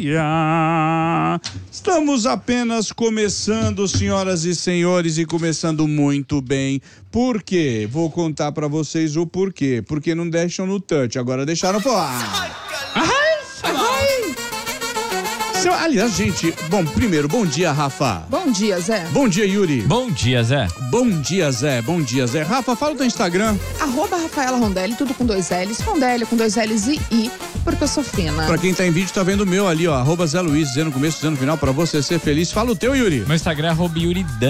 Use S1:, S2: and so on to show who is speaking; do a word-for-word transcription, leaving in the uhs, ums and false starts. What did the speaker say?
S1: Estamos apenas começando, senhoras e senhores, e começando muito bem. Por quê? Vou contar pra vocês o porquê. Porque não deixam no touch, agora deixaram falar. Seu, aliás, gente, bom, primeiro, bom dia, Rafa.
S2: Bom dia, Zé.
S1: Bom dia, Yuri.
S3: Bom dia, Zé.
S1: Bom dia, Zé. Bom dia, Zé. Rafa, fala o teu Instagram.
S2: Arroba Rafaela Rondelli, tudo com dois L's. Rondelli com dois L's e I, porque eu sou fina.
S1: Pra quem tá em vídeo, tá vendo o meu ali, ó. Arroba Zé Luiz, dizendo no começo, dizendo no final, pra você ser feliz. Fala o teu, Yuri.
S3: Meu Instagram é arroba Yuri Dan.